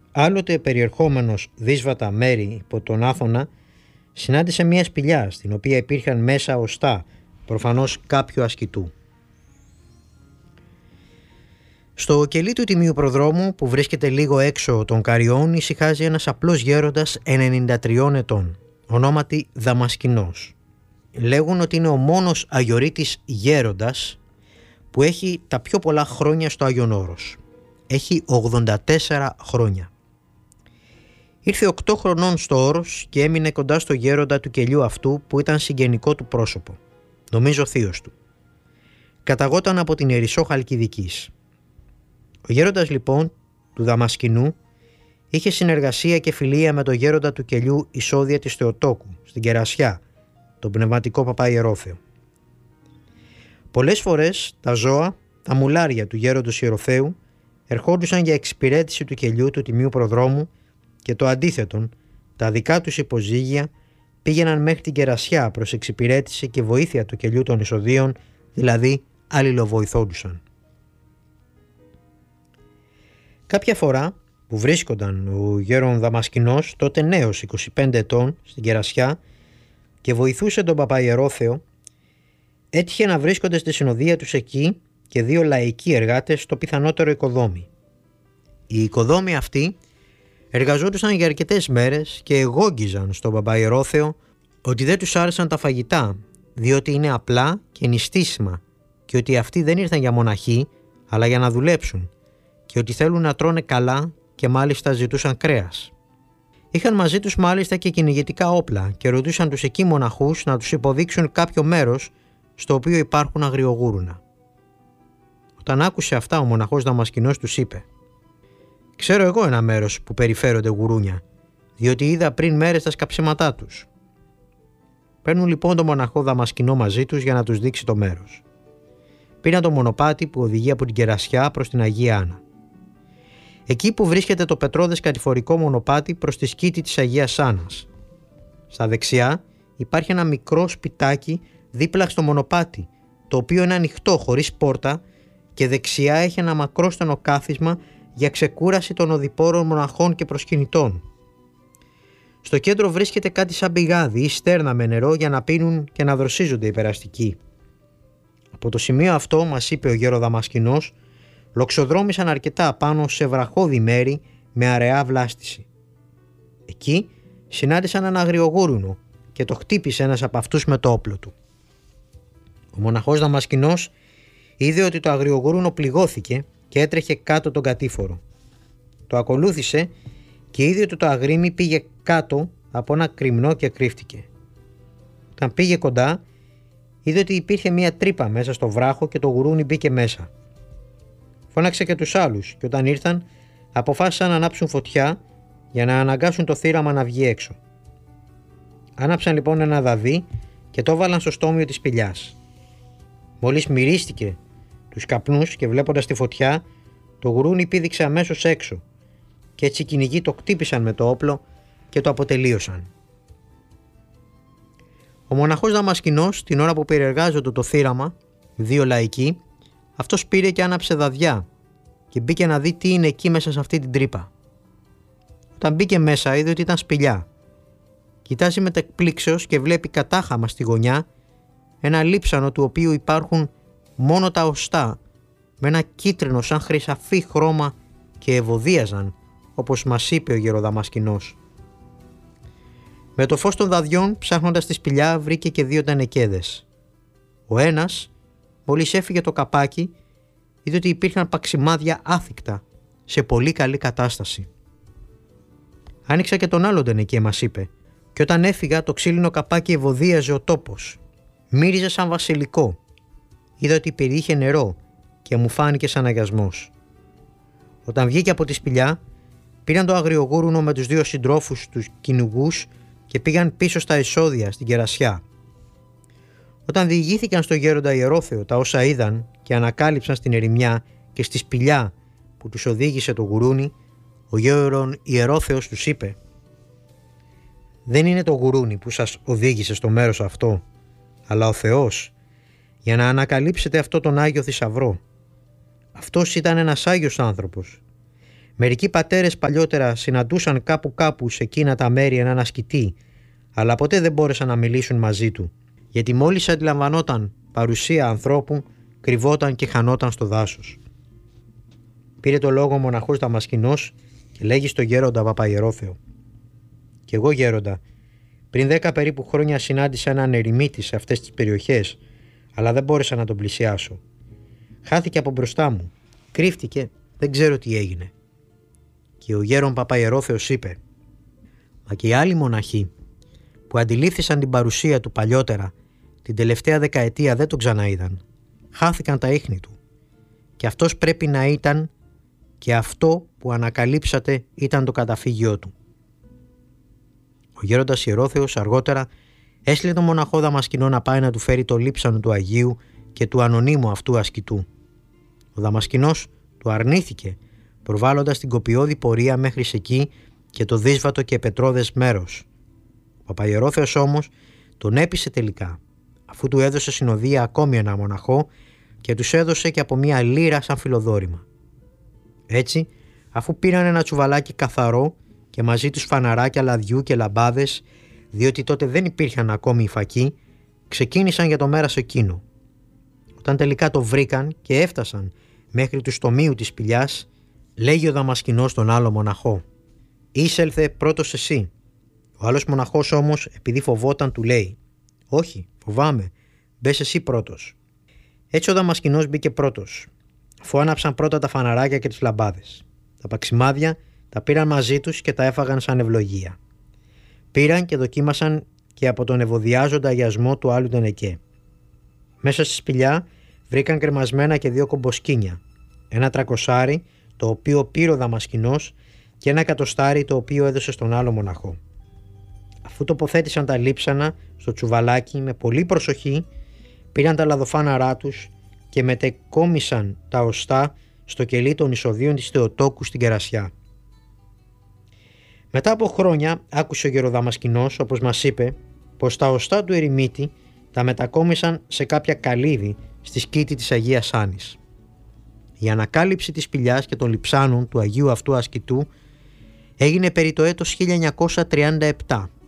Άλλοτε περιερχόμενος δύσβατα μέρη υπό τον Άθωνα, συνάντησε μια σπηλιά στην οποία υπήρχαν μέσα οστά, προφανώς κάποιου ασκητού. Στο κελί του τιμίου προδρόμου, που βρίσκεται λίγο έξω των Καριών, ησυχάζει ένας απλός γέροντας 93 ετών, ονόματι Δαμασκηνός. Λέγουν ότι είναι ο μόνος αγιορείτης γέροντας που έχει τα πιο πολλά χρόνια στο Άγιον Όρος. Έχει 84 χρόνια. Ήρθε 8 χρονών στο Όρος και έμεινε κοντά στο γέροντα του κελιού αυτού που ήταν συγγενικό του πρόσωπο, νομίζω θείος του. Καταγόταν από την Ερισσό Χαλκιδικής. Ο γέροντας λοιπόν του Δαμασκηνού είχε συνεργασία και φιλία με τον γέροντα του κελιού Ισόδια της Θεοτόκου στην Κερασιά, τον πνευματικό Παπαϊερόθεο. Πολλές φορές τα ζώα, τα μουλάρια του γέροντος Ιεροθέου ερχόντουσαν για εξυπηρέτηση του κελιού του τιμίου προδρόμου και το αντίθετον, τα δικά τους υποζύγια πήγαιναν μέχρι την Κερασιά προς εξυπηρέτηση και βοήθεια του κελιού των Ισοδίων, δηλαδή αλληλοβοηθόντουσαν. Κάποια φορά που βρίσκονταν ο γέρον Δαμασκηνός, τότε νέος 25 ετών, στην Κερασιά και βοηθούσε τον Παπαϊερόθεο, έτυχε να βρίσκονται στη συνοδεία τους εκεί και 2 λαϊκοί εργάτες στο πιθανότερο οικοδόμι. Οι οικοδόμοι αυτοί εργαζόντουσαν για αρκετές μέρες και εγόγγιζαν στον Παπαϊερόθεο ότι δεν τους άρεσαν τα φαγητά, διότι είναι απλά και νηστίσιμα και ότι αυτοί δεν ήρθαν για μοναχοί αλλά για να δουλέψουν και ότι θέλουν να τρώνε καλά και μάλιστα ζητούσαν κρέας. Είχαν μαζί τους μάλιστα και κυνηγητικά όπλα και ρωτούσαν τους εκεί μοναχούς να τους υποδείξουν κάποιο μέρος στο οποίο υπάρχουν αγριογούρουνα. Όταν άκουσε αυτά, ο μοναχός Δαμασκηνός τους είπε: «Ξέρω εγώ ένα μέρος που περιφέρονται γουρούνια, διότι είδα πριν μέρες τα σκαψίματά τους». Παίρνουν λοιπόν τον μοναχό Δαμασκηνό μαζί τους για να τους δείξει το μέρος. Πήραν το μονοπάτι που οδηγεί από την Κερασιά προς την Αγία Άννα. Εκεί που βρίσκεται το πετρώδες κατηφορικό μονοπάτι προς τη σκήτη της Αγίας Άννας. Στα δεξιά υπάρχει ένα μικρό σπιτάκι δίπλα στο μονοπάτι, το οποίο είναι ανοιχτό χωρίς πόρτα και δεξιά έχει ένα μακρόστενο κάθισμα για ξεκούραση των οδηπόρων μοναχών και προσκυνητών. Στο κέντρο βρίσκεται κάτι σαν πηγάδι ή στέρνα με νερό για να πίνουν και να δροσίζονται οι περαστικοί. Από το σημείο αυτό, μας είπε ο γέρο Δαμασκηνός, λοξοδρόμησαν αρκετά πάνω σε βραχώδη μέρη με αραιά βλάστηση. Εκεί συνάντησαν ένα αγριογούρουνο και το χτύπησε ένας από αυτούς με το όπλο του. Ο μοναχός Δαμασκηνός είδε ότι το αγριογούρουνο πληγώθηκε και έτρεχε κάτω τον κατήφορο. Το ακολούθησε και είδε ότι το αγρίμι πήγε κάτω από ένα κρυμνό και κρύφτηκε. Όταν πήγε κοντά, είδε ότι υπήρχε μία τρύπα μέσα στο βράχο και το γουρούνι μπήκε μέσα. Φώναξε και τους άλλους και όταν ήρθαν αποφάσισαν να ανάψουν φωτιά για να αναγκάσουν το θύραμα να βγει έξω. Άναψαν λοιπόν ένα δαδί και το έβαλαν στο στόμιο της σπηλιάς. Μόλις μυρίστηκε τους καπνούς και βλέποντας τη φωτιά, το γουρούνι πήδηξε αμέσως έξω και έτσι οι κυνηγοί το χτύπησαν με το όπλο και το αποτελείωσαν. Ο μοναχός Δαμασκηνός, την ώρα που περιεργάζονται το θύραμα, 2 λαϊκοί, αυτός πήρε και άναψε δαδιά και μπήκε να δει τι είναι εκεί μέσα σε αυτή την τρύπα. Όταν μπήκε μέσα είδε ότι ήταν σπηλιά. Κοιτάζει με εκπλήξεως και βλέπει κατάχαμα στη γωνιά ένα λείψανο του οποίου υπάρχουν μόνο τα οστά με ένα κίτρινο σαν χρυσαφί χρώμα και ευωδίαζαν, όπως μας είπε ο γεροδαμασκηνός. Με το φως των δαδιών, ψάχνοντας τη σπηλιά, βρήκε και 2 τανεκέδες. Ο ένας, μόλις έφυγε το καπάκι, είδε ότι υπήρχαν παξιμάδια άθικτα, σε πολύ καλή κατάσταση. Άνοιξα και τον άλλον τανεκέ, μας είπε, και όταν έφυγα το ξύλινο καπάκι ευωδίαζε ο τόπος. Μύριζε σαν βασιλικό. Είδα ότι περιείχε νερό και μου φάνηκε σαν αγιασμός. Όταν βγήκε από τη σπηλιά, πήραν το αγριογούρουνο με τους 2 συντρόφους τους κυνηγούς και πήγαν πίσω στα Ισόδια στην Κερασιά. Όταν διηγήθηκαν στο γέροντα Ιερόθεο τα όσα είδαν και ανακάλυψαν στην ερημιά και στη σπηλιά που τους οδήγησε το γουρούνι, ο γέρον Ιερόθεος τους είπε: «Δεν είναι το γουρούνι που σας οδήγησε στο μέρος αυτό, αλλά ο Θεός, για να ανακαλύψετε αυτό τον Άγιο θησαυρό. Αυτός ήταν ένας Άγιος άνθρωπος. Μερικοί πατέρες παλιότερα συναντούσαν κάπου σε εκείνα τα μέρη έναν ασκητή, αλλά ποτέ δεν μπόρεσαν να μιλήσουν μαζί του, γιατί μόλις αντιλαμβανόταν παρουσία ανθρώπου, κρυβόταν και χανόταν στο δάσος. Πήρε το λόγο ο μοναχός Δαμασκηνός και λέγει στο γέροντα Παπαϊερόθεο: «Κι εγώ, γέροντα, πριν 10 περίπου χρόνια συνάντησα έναν ερημίτη σε αυτές τις περιοχές, αλλά δεν μπόρεσα να τον πλησιάσω. Χάθηκε από μπροστά μου, κρύφτηκε, δεν ξέρω τι έγινε». Και ο γέρον Παπαϊερόθεος είπε: «Μα και οι άλλοι μοναχοί που αντιλήφθησαν την παρουσία του παλιότερα, την τελευταία δεκαετία δεν τον ξαναείδαν. Χάθηκαν τα ίχνη του. Και αυτός πρέπει να ήταν, και αυτό που ανακαλύψατε ήταν το καταφύγιό του». Ο γέροντας Ιερόθεος αργότερα έστειλε τον μοναχό Δαμασκηνό να πάει να του φέρει το λείψανο του Αγίου και του ανωνύμου αυτού ασκητού. Ο Δαμασκηνός του αρνήθηκε, προβάλλοντας την κοπιώδη πορεία μέχρι εκεί και το δύσβατο και πετρώδες μέρος. Ο Παπαϊερόθεος όμως τον έπεισε τελικά, αφού του έδωσε συνοδεία ακόμη ένα μοναχό και τους έδωσε και από μία λίρα σαν φιλοδόρημα. Έτσι, αφού πήραν ένα τσουβαλάκι καθαρό και μαζί τους φαναράκια λαδιού και λαμπάδες, διότι τότε δεν υπήρχαν ακόμη οι φακοί, ξεκίνησαν για το μέρας εκείνο. Όταν τελικά το βρήκαν και έφτασαν μέχρι του στομείου της σπηλιάς, λέγει ο Δαμασκηνός τον άλλο μοναχό: «Είσελθε πρώτος εσύ». Ο άλλος μοναχός όμως, επειδή φοβόταν, του λέει: «Όχι, φοβάμαι, μπες εσύ πρώτος». Έτσι ο Δαμασκηνός μπήκε πρώτος, αφού άναψαν πρώτα τα φαναράκια και τις λαμπάδες. Τα παξιμάδια τα πήραν μαζί τους και τα έφαγαν σαν ευλογία. Πήραν και δοκίμασαν και από τον ευωδιάζοντα αγιασμό του άλλου τενεκέ. Μέσα στη σπηλιά βρήκαν κρεμασμένα και 2 κομποσκίνια, ένα 300, το οποίο πήρε ο Δαμασκηνός, και ένα 100, το οποίο έδωσε στον άλλο μοναχό. Αφού τοποθέτησαν τα λείψανα στο τσουβαλάκι με πολύ προσοχή, πήραν τα λαδοφάναρά τους και μετεκόμισαν τα οστά στο κελί των εισοδείων της Θεοτόκου στην Κερασιά. Μετά από χρόνια άκουσε ο γεροδαμασκηνός, όπως μας είπε, πως τα οστά του ερημίτη τα μετακόμισαν σε κάποια καλύβη στη σκήτη της Αγίας Άνης. Η ανακάλυψη της σπηλιάς και των λειψάνων του Αγίου αυτού ασκητού έγινε περί το έτος 1937